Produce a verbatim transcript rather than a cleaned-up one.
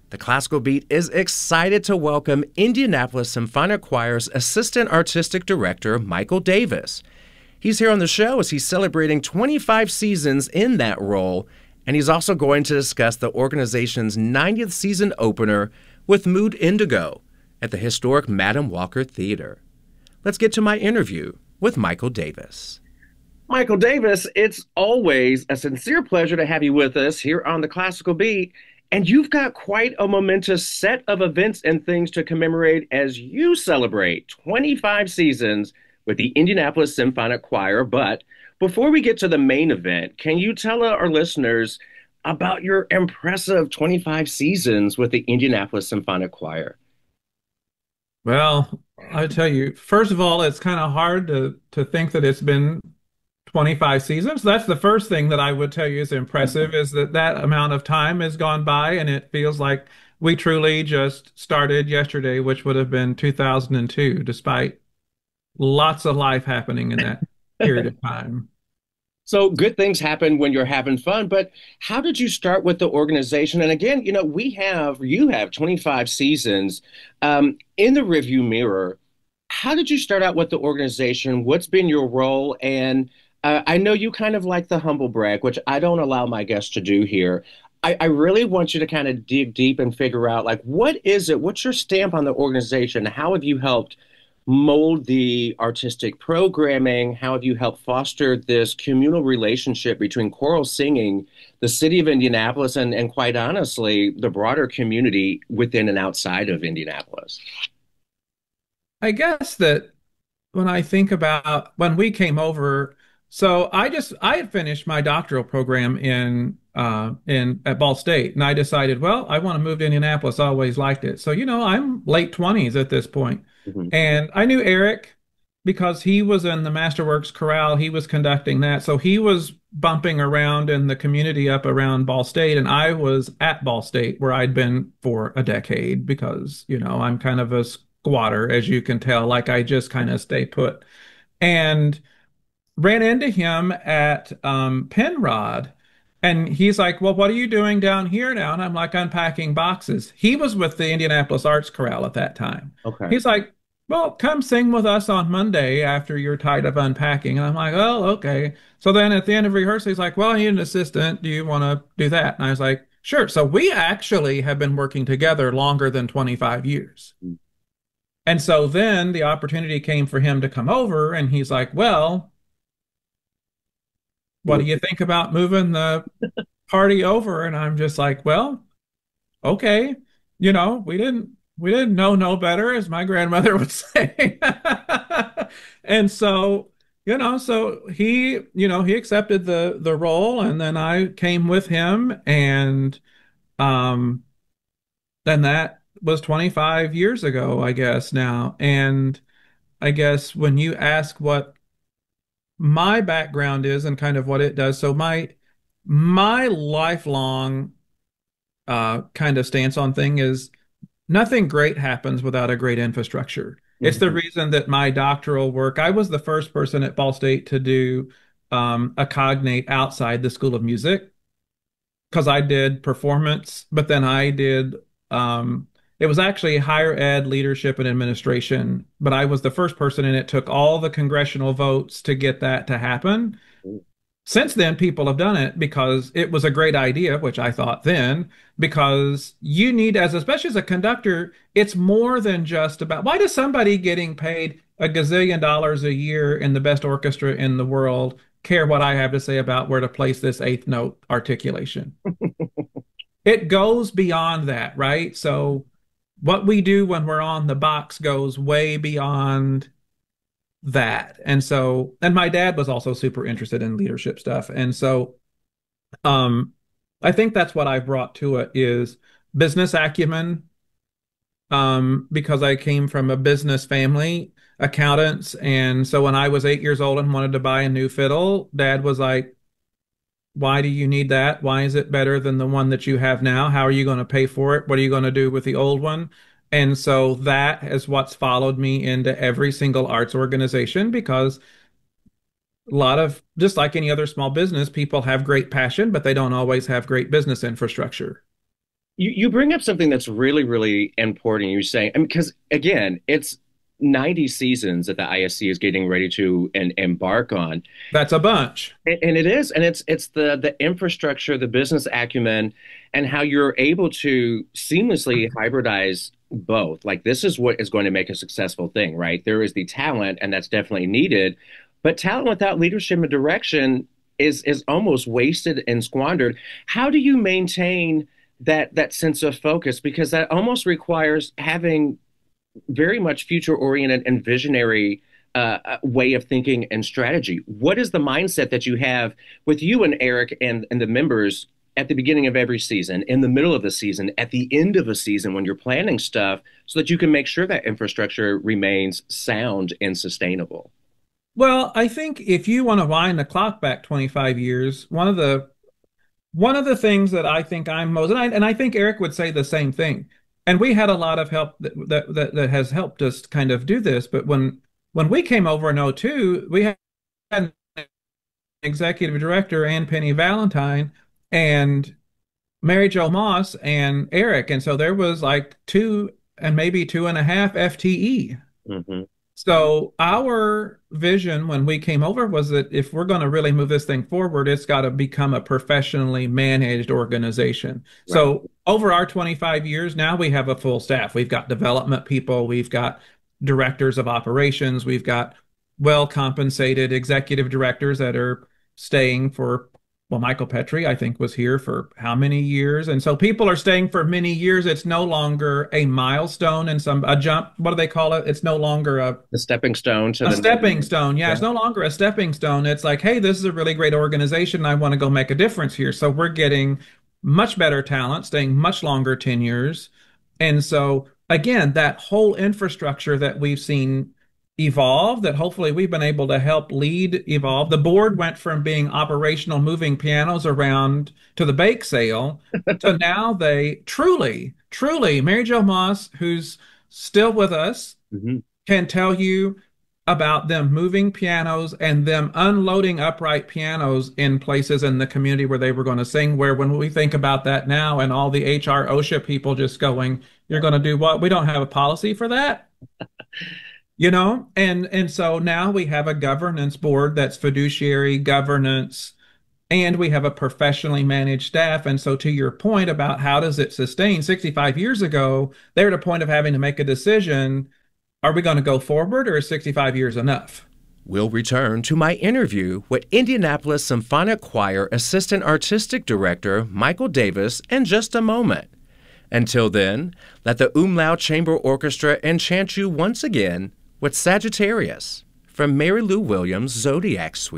The Classical Beat is excited to welcome Indianapolis Symphonic Choir's Assistant Artistic Director, Michael Davis. He's here on the show as he's celebrating twenty-five seasons in that role, and he's also going to discuss the organization's ninetieth season opener with Mood Indigo at the historic Madam Walker Theater. Let's get to my interview with Michael Davis. Michael Davis, it's always a sincere pleasure to have you with us here on the Classical Beat. And you've got quite a momentous set of events and things to commemorate as you celebrate twenty-five seasons with the Indianapolis Symphonic Choir. But before we get to the main event, can you tell our listeners about your impressive twenty-five seasons with the Indianapolis Symphonic Choir? Well, I tell you, first of all, it's kind of hard to to think that it's been twenty-five seasons. That's the first thing that I would tell you is impressive is that that amount of time has gone by and it feels like we truly just started yesterday, which would have been two thousand two, despite lots of life happening in that period of time. So good things happen when you're having fun, but how did you start with the organization? And again, you know, we have, you have twenty-five seasons um, in the review mirror. How did you start out with the organization? What's been your role? And uh, I know you kind of like the humble brag, which I don't allow my guests to do here. I, I really want you to kind of dig deep and figure out, like, what is it? What's your stamp on the organization? How have you helped mold the artistic programming? How have you helped foster this communal relationship between choral singing, the city of Indianapolis, and, and quite honestly, the broader community within and outside of Indianapolis? I guess that when I think about when we came over, so I just I had finished my doctoral program in uh in at Ball State, and I decided, well, I want to move to Indianapolis. I always liked it. So, you know, I'm late twenties at this point. Mhm. And I knew Eric because he was in the Masterworks Chorale. He was conducting that. So he was bumping around in the community up around Ball State, and I was at Ball State where I'd been for a decade because, you know, I'm kind of a squatter, as you can tell. Like I just kind of stay put. And ran into him at um, Penrod. And he's like, well, what are you doing down here now? And I'm like, unpacking boxes. He was with the Indianapolis Arts Chorale at that time. Okay. He's like, well, come sing with us on Monday after you're tired of unpacking. And I'm like, oh, okay. So then at the end of rehearsal, he's like, well, I need an assistant. Do you want to do that? And I was like, sure. So we actually have been working together longer than twenty-five years. And so then the opportunity came for him to come over, and he's like, well, what do you think about moving the party over? And I'm just like, well, okay. You know, we didn't we didn't know no better, as my grandmother would say. And so, you know, so he, you know, he accepted the the role, and then I came with him, and um then that was twenty-five years ago, I guess now. And I guess when you ask what my background is and kind of what it does. So my my lifelong uh, kind of stance on thing is nothing great happens without a great infrastructure. It's the Mhm. reason that my doctoral work, I was the first person at Ball State to do um, a cognate outside the School of Music because I did performance, but then I did um it was actually higher ed leadership and administration, but I was the first person and it took all the congressional votes to get that to happen. Since then, people have done it because it was a great idea, which I thought then, because you need, as especially as a conductor, it's more than just about why does somebody getting paid a gazillion dollars a year in the best orchestra in the world care what I have to say about where to place this eighth note articulation? It goes beyond that, right? So what we do when we're on the box goes way beyond that. And so, and my dad was also super interested in leadership stuff. And so, um, I think that's what I've brought to it is business acumen, um, because I came from a business family, accountants. And so when I was eight years old and wanted to buy a new fiddle, dad was like, why do you need that? Why is it better than the one that you have now? How are you going to pay for it? What are you going to do with the old one? And so that is what's followed me into every single arts organization because a lot of, just like any other small business, people have great passion, but they don't always have great business infrastructure. You, you bring up something that's really, really important. You're saying, I mean, because again, it's ninety seasons that the I S C is getting ready to and embark on. That's a bunch. And, and it is, and it's it's the the infrastructure, the business acumen, and how you're able to seamlessly hybridize both. Like this is what is going to make a successful thing, right? There is the talent, and that's definitely needed, but talent without leadership and direction is is almost wasted and squandered. How do you maintain that that sense of focus? Because that almost requires having very much future oriented and visionary uh, uh, way of thinking and strategy. What is the mindset that you have with you and Eric and, and the members at the beginning of every season, in the middle of the season, at the end of a season when you're planning stuff so that you can make sure that infrastructure remains sound and sustainable? Well, I think if you want to wind the clock back twenty-five years, one of the one of the things that I think I'm most, and I, and I think Eric would say the same thing. And we had a lot of help that, that that that has helped us kind of do this. But when when we came over in 'oh two, we had an executive director, Ann Penny Valentine, and Mary Jo Moss and Eric. And so there was like two and maybe two and a half F T E. Mm-hmm. So our vision when we came over was that if we're going to really move this thing forward, it's got to become a professionally managed organization. Right. So over our twenty-five years, now we have a full staff. We've got development people, we've got directors of operations, we've got well-compensated executive directors that are staying for, well, Michael Petrie, I think, was here for how many years? And so people are staying for many years. It's no longer a milestone and some a jump. What do they call it? It's no longer a The stepping stone to a the stepping stone. Yeah, Yeah. it's no longer a stepping stone. It's like, hey, this is a really great organization. I want to go make a difference here. So we're getting much better talent, staying much longer tenures. And so again, that whole infrastructure that we've seen evolve, that hopefully we've been able to help lead evolve. The board went from being operational, moving pianos around to the bake sale to now they truly, truly, Mary Jo Moss, who's still with us, Mhm. can tell you about them moving pianos and them unloading upright pianos in places in the community where they were going to sing. Where when we think about that now and all the H R OSHA people just going, you're going to do what? We don't have a policy for that. You know, and and so now we have a governance board that's fiduciary governance, and we have a professionally managed staff. And so to your point about how does it sustain, sixty-five years ago, they're at a point of having to make a decision. Are we going to go forward or is sixty-five years enough? We'll return to my interview with Indianapolis Symphonic Choir Assistant Artistic Director Michael Davis in just a moment. Until then, let the Umlaut Chamber Orchestra enchant you once again with Sagittarius from Mary Lou Williams' Zodiac Suite.